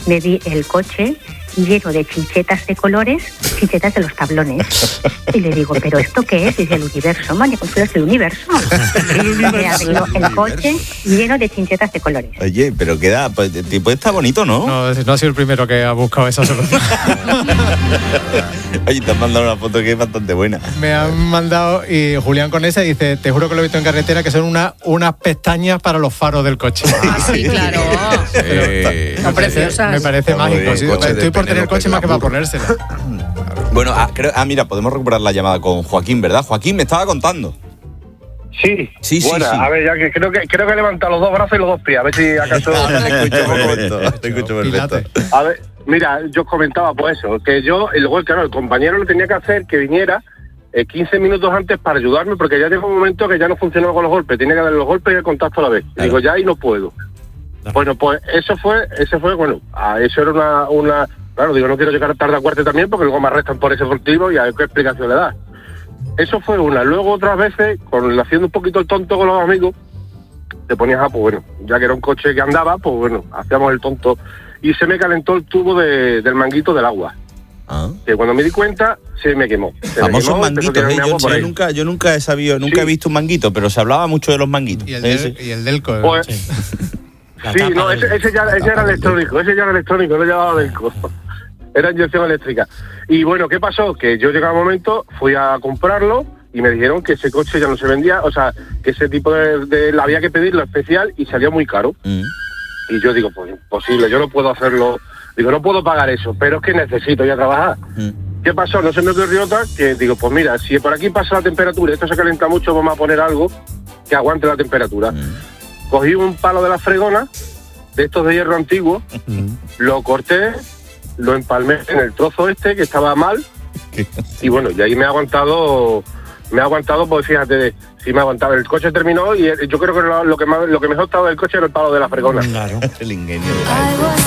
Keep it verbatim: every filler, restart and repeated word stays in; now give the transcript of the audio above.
me vi el coche lleno de chinchetas de colores, chinchetas de los tablones. Y le digo, ¿pero esto qué es? Dice, el universo, María Consuelo, es el universo. Me arregló el coche lleno de chinchetas de colores. Oye, pero queda, pues, tipo, está bonito, ¿no? No, no ha sido el primero que ha buscado esa solución. Oye, te han mandado una foto que es bastante buena. Me han mandado, y Julián con esa dice, te juro que lo he visto en carretera, que son una, unas pestañas para los faros del coche. Ah, sí, claro. Sí. Son preciosas. Me parece Muy mágico. bien, Sí, coche estoy de por tener Penélope coche más que para Glamour. ponérselo. Bueno, ah, creo, ah, mira, podemos recuperar la llamada con Joaquín, ¿verdad? Joaquín, me estaba contando. Sí, Sí, sí, bueno, sí. a ver, ya que creo que creo que he levantado los dos brazos y los dos pies, a ver si acaso... Ahora te escucho perfecto, te escucho perfecto. Pilate. A ver, mira, yo os comentaba pues eso, que yo, el gol, claro, el compañero le tenía que hacer que viniera eh, quince minutos antes para ayudarme, porque ya llegó un momento que ya no funcionaba con los golpes, tenía que dar los golpes y el contacto a la vez. Claro. Digo, ya ahí no puedo. Bueno, pues eso fue, ese fue, bueno, a eso era una, una, claro, digo, no quiero llegar tarde a cuarto también, porque luego me arrestan por ese motivo y a ver qué explicación le da. Eso fue una. Luego otras veces, con, haciendo un poquito el tonto con los amigos, te ponías a, pues bueno, ya que era un coche que andaba, pues bueno, hacíamos el tonto. Y se me calentó el tubo de, del manguito del agua. Ah. Que cuando me di cuenta, se me quemó. Se me Famosos quemó, empezó a manguitos, tirarme ¿eh? agua Yo, por yo ahí. nunca, yo nunca he sabido, nunca Sí. he visto un manguito, pero se hablaba mucho de los manguitos. Y el, Sí, del, sí. y el delco. Pues- sí. La Sí, tapa no, del- ese, ese ya, ese era electrónico, ese ya era electrónico, no llevaba delco. Era inyección eléctrica. Y bueno, ¿qué pasó? Que yo llegaba un momento, fui a comprarlo y me dijeron que ese coche ya no se vendía, o sea, que ese tipo de, de había que pedirlo especial y salía muy caro. Mm. Y yo digo, pues imposible, yo no puedo hacerlo, digo, no puedo pagar eso, pero es que necesito ya trabajar. Mm. ¿Qué pasó? No se me ocurrió otra que digo, pues mira, si por aquí pasa la temperatura, esto se calienta mucho, vamos a poner algo que aguante la temperatura. Mm. Cogí un palo de la fregona, de estos de hierro antiguo, lo corté, lo empalmé en el trozo este que estaba mal, y bueno, y ahí me ha aguantado, me ha aguantado, pues fíjate, sí me ha aguantado. El coche terminó y eh, yo creo que lo, lo que más, lo que mejor estaba del coche era el palo de la fregona. El ingenio de la época.